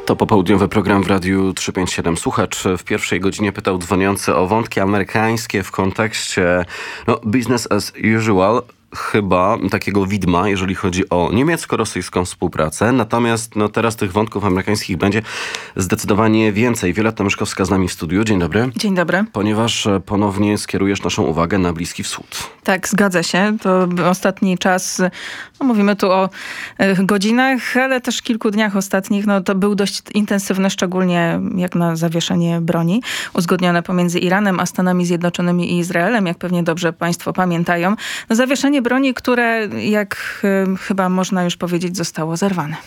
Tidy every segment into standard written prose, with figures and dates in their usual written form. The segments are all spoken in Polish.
To popołudniowy program w Radiu 357. Słuchacz w pierwszej godzinie pytał dzwoniący o wątki amerykańskie w kontekście business as usual. Chyba takiego widma, jeżeli chodzi o niemiecko-rosyjską współpracę. Natomiast teraz tych wątków amerykańskich będzie zdecydowanie więcej. Wioletta Myszkowska z nami w studiu. Dzień dobry. Dzień dobry. Ponieważ ponownie skierujesz naszą uwagę na Bliski Wschód. Tak, zgadza się. To ostatni czas, mówimy tu o godzinach, ale też kilku dniach ostatnich. To był dość intensywny, szczególnie jak na zawieszenie broni, uzgodnione pomiędzy Iranem a Stanami Zjednoczonymi i Izraelem, jak pewnie dobrze państwo pamiętają. Zawieszenie broni, które, jak chyba można już powiedzieć, zostało zerwane.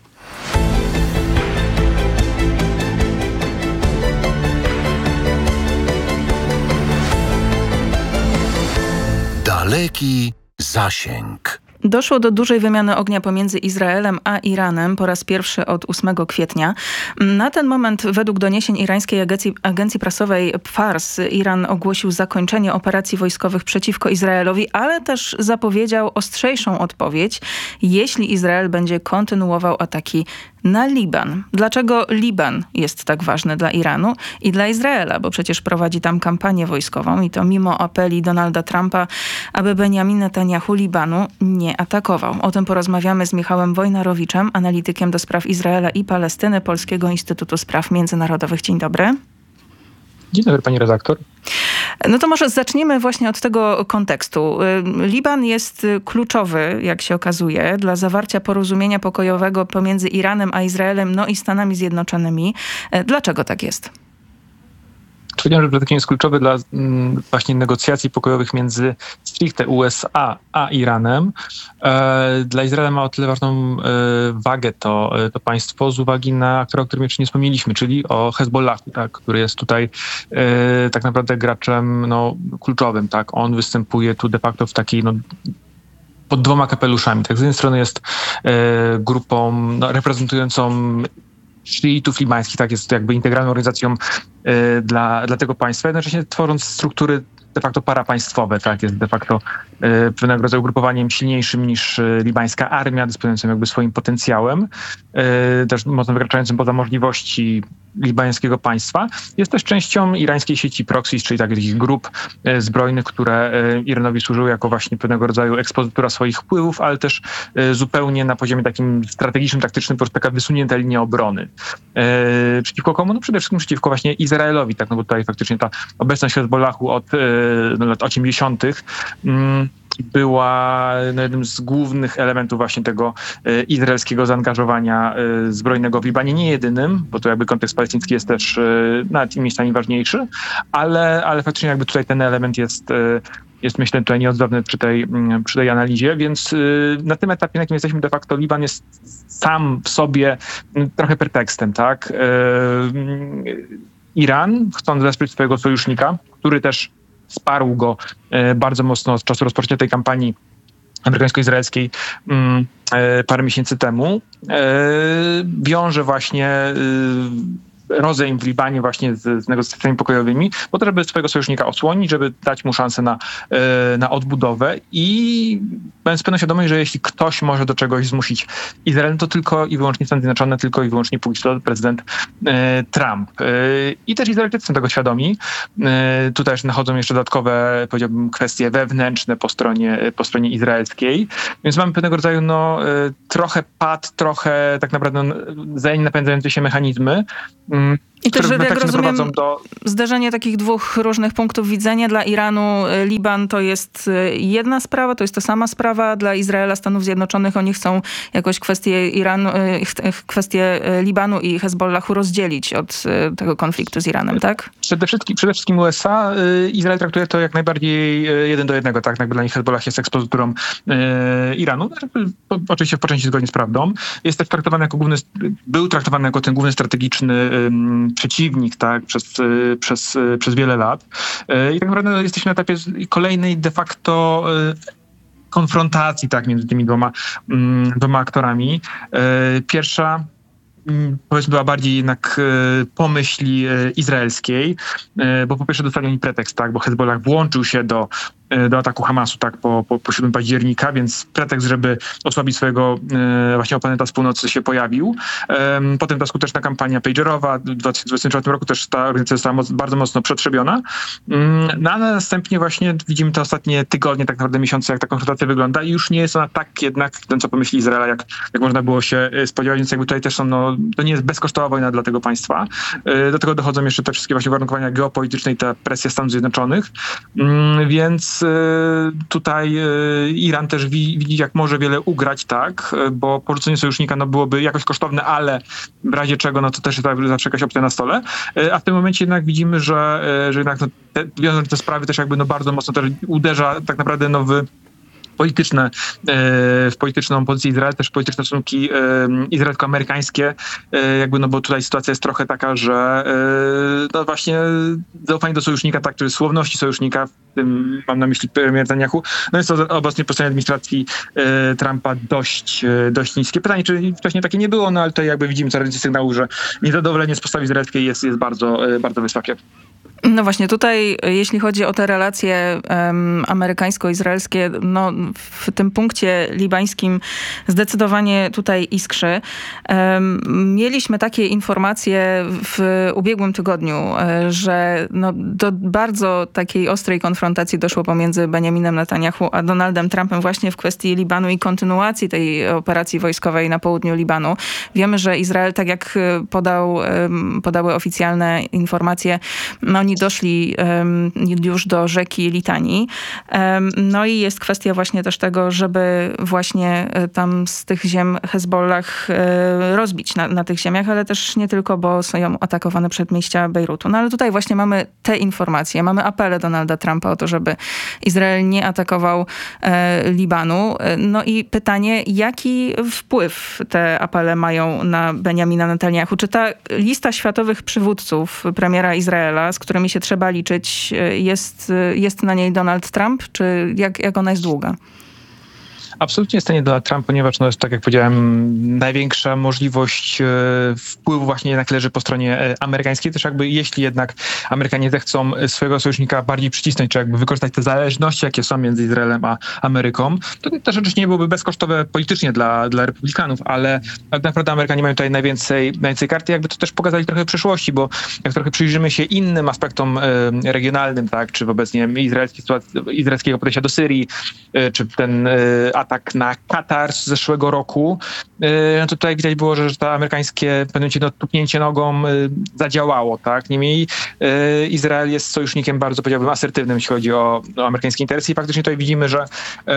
Daleki zasięg. Doszło do dużej wymiany ognia pomiędzy Izraelem a Iranem po raz pierwszy od 8 kwietnia. Na ten moment, według doniesień irańskiej agencji prasowej Pars, Iran ogłosił zakończenie operacji wojskowych przeciwko Izraelowi, ale też zapowiedział ostrzejszą odpowiedź, jeśli Izrael będzie kontynuował ataki na Liban. Dlaczego Liban jest tak ważny dla Iranu i dla Izraela? Bo przecież prowadzi tam kampanię wojskową i to mimo apeli Donalda Trumpa, aby Benjamin Netanyahu Libanu nie atakował. O tym porozmawiamy z Michałem Wojnarowiczem, analitykiem do spraw Izraela i Palestyny Polskiego Instytutu Spraw Międzynarodowych. Dzień dobry. Dzień dobry, pani redaktor. To może zacznijmy właśnie od tego kontekstu. Liban jest kluczowy, jak się okazuje, dla zawarcia porozumienia pokojowego pomiędzy Iranem a Izraelem, i Stanami Zjednoczonymi. Dlaczego tak jest? Powiedziałem, że Brytyjczyk jest kluczowy dla właśnie negocjacji pokojowych między stricte USA a Iranem. Dla Izraela ma o tyle ważną wagę to państwo z uwagi na aktora, o którym jeszcze nie wspomnieliśmy, czyli o Hezbollahu, tak, który jest tutaj tak naprawdę graczem kluczowym. Tak. On występuje tu de facto w takiej pod dwoma kapeluszami. Tak, z jednej strony jest grupą reprezentującą szyitów libańskich, tak, jest jakby integralną organizacją dla tego państwa, jednocześnie tworząc struktury de facto parapaństwowe, tak, jest de facto pewnego rodzaju ugrupowaniem silniejszym niż libańska armia, dysponującym jakby swoim potencjałem, też mocno wykraczającym poza możliwości libańskiego państwa. Jest też częścią irańskiej sieci proxies, czyli takich grup zbrojnych, które Iranowi służyły jako właśnie pewnego rodzaju ekspozytura swoich wpływów, ale też zupełnie na poziomie takim strategicznym, taktycznym, po prostu taka wysunięta linia obrony. Przeciwko komu? Przede wszystkim przeciwko właśnie Izraelowi, tak, bo tutaj faktycznie ta obecność Hezbollahu od lat 80. była jednym z głównych elementów właśnie tego izraelskiego zaangażowania zbrojnego w Libanie. Nie jedynym, bo to jakby kontekst palestyński jest też nawet miejscami ważniejszy, ale faktycznie jakby tutaj ten element jest myślę tutaj nieodzowny przy tej analizie, więc na tym etapie, na jakim jesteśmy de facto, Liban jest sam w sobie trochę pretekstem, tak? Iran, chcąc wesprzeć swojego sojusznika, który też wsparł go bardzo mocno od czasu rozpoczęcia tej kampanii amerykańsko-izraelskiej parę miesięcy temu, wiąże właśnie rozejm w Libanie właśnie z negocjacjami pokojowymi, po to, żeby swojego sojusznika osłonić, żeby dać mu szansę na odbudowę i mając pewną świadomość, że jeśli ktoś może do czegoś zmusić Izrael, to tylko i wyłącznie Stany Zjednoczone, tylko i wyłącznie póki co prezydent Trump. I też Izraelczycy są tego świadomi. Tu też nachodzą jeszcze dodatkowe, powiedziałbym, kwestie wewnętrzne po stronie izraelskiej. Więc mamy pewnego rodzaju trochę trochę tak naprawdę wzajemnie napędzające się mechanizmy, i też, jak rozumiem, zderzenie takich dwóch różnych punktów widzenia. Dla Iranu Liban to jest jedna sprawa, to jest ta sama sprawa. Dla Izraela, Stanów Zjednoczonych oni chcą jakoś kwestię Libanu i Hezbollahu rozdzielić od tego konfliktu z Iranem, tak? Przede wszystkim USA. Izrael traktuje to jak najbardziej 1:1, tak? Jakby dla nich Hezbollah jest ekspozyturą Iranu. Oczywiście w po części zgodnie z prawdą. Jest też traktowany był traktowany jako ten główny strategiczny przeciwnik, tak, przez wiele lat. I tak naprawdę jesteśmy na etapie kolejnej de facto konfrontacji, tak, między tymi dwoma aktorami. Pierwsza powiedzmy była bardziej jednak po myśli izraelskiej, bo po pierwsze dostali oni pretekst, tak, bo Hezbollah włączył się do do ataku Hamasu, tak, po 7 października, więc pretekst, żeby osłabić swojego właśnie oponenta z północy się pojawił. Potem ta skuteczna kampania pagerowa w 2024 roku też ta organizacja została bardzo mocno przetrzebiona. No ale następnie właśnie widzimy te ostatnie tygodnie, tak naprawdę miesiące, jak ta konfrontacja wygląda i już nie jest ona tak jednak ten, co pomyśli Izraela, jak można było się spodziewać, więc jakby tutaj też są, to nie jest bezkosztowa wojna dla tego państwa. Do tego dochodzą jeszcze te wszystkie właśnie uwarunkowania geopolityczne i ta presja Stanów Zjednoczonych, więc tutaj Iran też widzi, jak może wiele ugrać, tak, bo porzucenie sojusznika byłoby jakoś kosztowne, ale w razie czego, to też jest zawsze jakaś opcja na stole. A w tym momencie jednak widzimy, że jednak wiążąc te sprawy też jakby bardzo mocno też uderza tak naprawdę w polityczną pozycję Izraela, też polityczne stosunki izraelsko-amerykańskie, bo tutaj sytuacja jest trochę taka, że właśnie zaufanie do sojusznika, tak, czy słowności sojusznika, w tym mam na myśli premier Netanyahu, jest to obecnie po stronie administracji Trumpa dość niskie. Pytanie, czy wcześniej takie nie było, ale tutaj jakby widzimy coraz więcej sygnału, że niezadowolenie z postawy izraelskiej jest bardzo, bardzo wysokie. No właśnie, tutaj jeśli chodzi o te relacje amerykańsko-izraelskie, w tym punkcie libańskim zdecydowanie tutaj iskrzy. Mieliśmy takie informacje w ubiegłym tygodniu, że do bardzo takiej ostrej konfrontacji doszło pomiędzy Benjaminem Netanyahu a Donaldem Trumpem właśnie w kwestii Libanu i kontynuacji tej operacji wojskowej na południu Libanu. Wiemy, że Izrael, tak jak podały oficjalne informacje, oni doszli już do rzeki Litanii. No i jest kwestia właśnie też tego, żeby właśnie tam z tych ziem Hezbollah rozbić na tych ziemiach, ale też nie tylko, bo są atakowane przedmieścia Bejrutu. No ale tutaj właśnie mamy te informacje, mamy apele Donalda Trumpa o to, żeby Izrael nie atakował Libanu. No i pytanie, jaki wpływ te apele mają na Benjamina Netanyahu? Czy ta lista światowych przywódców premiera Izraela, z którymi się trzeba liczyć, jest na niej Donald Trump, czy jak ona jest długa? Absolutnie jest to nie Donald Trump, ponieważ jest, tak jak powiedziałem, największa możliwość wpływu właśnie jednak leży po stronie amerykańskiej. Też jeśli jednak Amerykanie zechcą swojego sojusznika bardziej przycisnąć, czy wykorzystać te zależności, jakie są między Izraelem a Ameryką, to też oczywiście nie byłoby bezkosztowe politycznie dla republikanów, ale tak naprawdę Amerykanie mają tutaj najwięcej karty. To też pokazali trochę w przyszłości, bo jak trochę przyjrzymy się innym aspektom regionalnym, tak, czy wobec izraelskiego podejścia do Syrii, czy ten atak na Katar z zeszłego roku, to tutaj widać było, że to amerykańskie tupnięcie nogą zadziałało, tak? Niemniej Izrael jest sojusznikiem bardzo, powiedziałbym, asertywnym, jeśli chodzi o amerykańskie interesy i faktycznie tutaj widzimy, że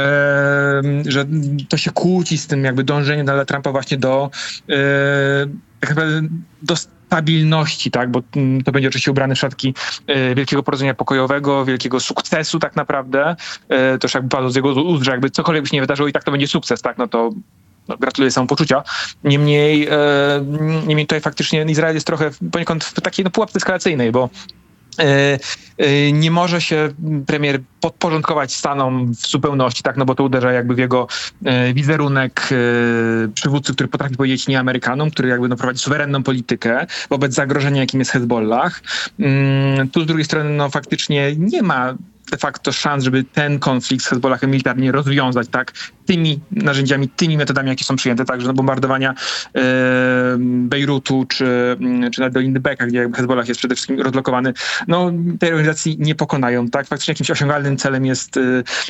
to się kłóci z tym dążeniem Donalda Trumpa właśnie do tak naprawdę do stabilności, tak, bo to będzie oczywiście ubrane w szatki wielkiego porozumienia pokojowego, wielkiego sukcesu tak naprawdę. To już padło z jego ust, że cokolwiek by się nie wydarzyło i tak to będzie sukces, tak, to gratuluję samopoczucia. Niemniej tutaj faktycznie Izrael jest trochę poniekąd w takiej pułapce eskalacyjnej, bo nie może się premier podporządkować Stanom w zupełności, tak, bo to uderza w jego wizerunek przywódcy, który potrafi powiedzieć nie Amerykanom, który prowadzi suwerenną politykę wobec zagrożenia, jakim jest Hezbollah. Tu z drugiej strony faktycznie nie ma de facto szans, żeby ten konflikt z Hezbollahem militarnie rozwiązać, tak, tymi narzędziami, tymi metodami, jakie są przyjęte, także bombardowania Bejrutu, czy nawet Doliny Beka, gdzie Hezbollah jest przede wszystkim rozlokowany, tej organizacji nie pokonają, tak, faktycznie jakimś osiągalnym celem jest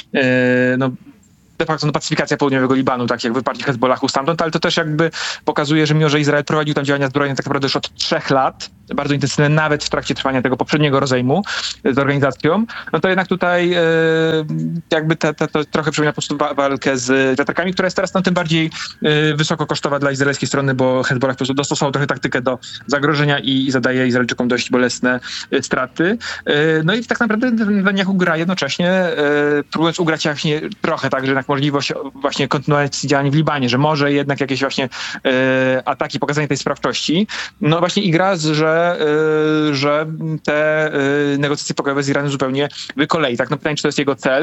de facto pacyfikacja południowego Libanu, tak jak wyparcie Hezbollahu stamtąd, ale to też pokazuje, że mimo, że Izrael prowadził tam działania zbrojne tak naprawdę już od 3 lat, bardzo intensywne, nawet w trakcie trwania tego poprzedniego rozejmu z organizacją, to jednak tutaj to trochę przypomina po prostu walkę z wiatrakami, która jest teraz tym bardziej wysoko kosztowa dla izraelskiej strony, bo Hezbollah po prostu dostosował trochę taktykę do zagrożenia i zadaje Izraelczykom dość bolesne straty. I tak naprawdę Netanyahu gra jednocześnie, próbując ugrać właśnie trochę, tak, że jednak możliwość właśnie kontynuacji działań w Libanie, że może jednak jakieś właśnie ataki, pokazanie tej sprawczości. Właśnie i gra, że te negocjacje pokojowe z Iranem zupełnie wykolei. Tak, pytanie, czy to jest jego cel,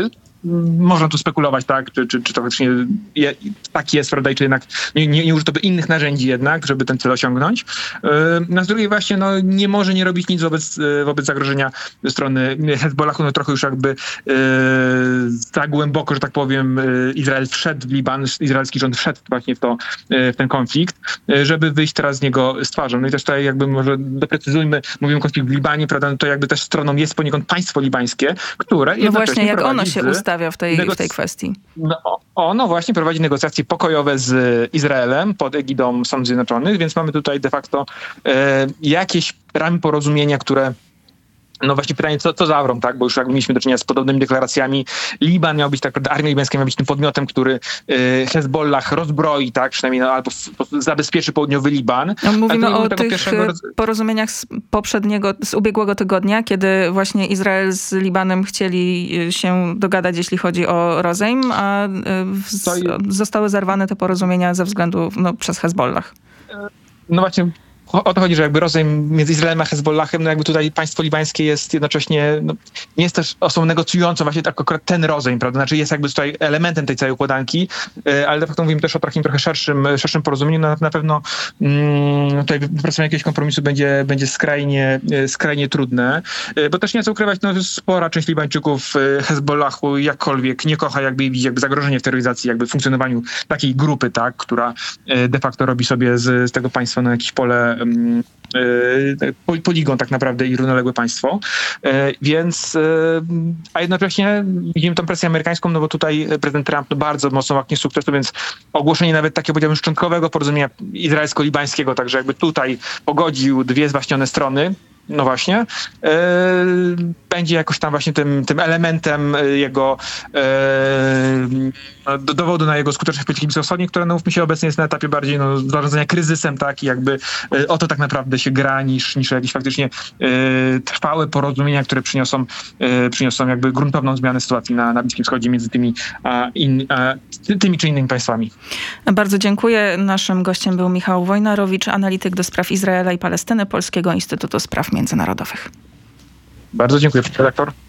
można tu spekulować, tak, czy to faktycznie tak jest, prawda, i czy jednak nie użyto by innych narzędzi jednak, żeby ten cel osiągnąć. Na z drugiej właśnie, nie może nie robić nic wobec zagrożenia ze strony Hezbollahu, trochę już jakby tak głęboko, że tak powiem, Izrael wszedł w Liban, izraelski rząd wszedł właśnie w ten konflikt, żeby wyjść teraz z niego z twarzą. No i też tutaj jakby może doprecyzujmy, mówimy o konflikt w Libanie, prawda, to jakby też stroną jest poniekąd państwo libańskie, które właśnie, jak ono się ustawia w tej kwestii? Ono właśnie prowadzi negocjacje pokojowe z Izraelem pod egidą Stanów Zjednoczonych, więc mamy tutaj de facto jakieś ramy porozumienia, które właśnie pytanie, co zawrą, tak? Bo już jakby mieliśmy do czynienia z podobnymi deklaracjami. Liban miał być, tak naprawdę, armia libańska miała być tym podmiotem, który Hezbollah rozbroi, tak? Przynajmniej albo zabezpieczy południowy Liban. Mówimy o tych porozumieniach z ubiegłego tygodnia, kiedy właśnie Izrael z Libanem chcieli się dogadać, jeśli chodzi o rozejm, a zostały zerwane te porozumienia ze względu przez Hezbollah. No właśnie, o to chodzi, że jakby rozejm między Izraelem a Hezbollahem, jakby tutaj państwo libańskie jest jednocześnie, nie jest też osobą negocjującą właśnie tak akurat ten rozejm, prawda? Znaczy jest jakby tutaj elementem tej całej układanki, ale de facto mówimy też o takim trochę szerszym porozumieniu. Na pewno tutaj wypracowanie jakiegoś kompromisu będzie skrajnie trudne, bo też nie chcę ukrywać, spora część Libańczyków Hezbollahu jakkolwiek nie kocha jakby i widzi jakby zagrożenie w terroryzacji, jakby w funkcjonowaniu takiej grupy, tak, która de facto robi sobie z tego państwa jakieś pole poligon tak naprawdę i równoległe państwo. Więc, a jednocześnie widzimy tą presję amerykańską, bo tutaj prezydent Trump bardzo mocno łaknie sukcesu, więc ogłoszenie nawet takiego, powiedziałbym, szczątkowego porozumienia izraelsko-libańskiego, także jakby tutaj pogodził dwie zwaśnione strony, właśnie, będzie jakoś tam właśnie tym elementem jego dowodu na jego skuteczność polityki Bliskiego Wschodniej, która, mówmy się, obecnie jest na etapie bardziej zarządzania kryzysem, tak, i jakby o to tak naprawdę się gra, niż jakieś faktycznie trwałe porozumienia, które przyniosą jakby gruntowną zmianę sytuacji na Bliskim Wschodzie między tymi czy innymi państwami. Bardzo dziękuję. Naszym gościem był Michał Wojnarowicz, analityk do spraw Izraela i Palestyny Polskiego Instytutu Spraw Międzynarodowych. Bardzo dziękuję, redaktor.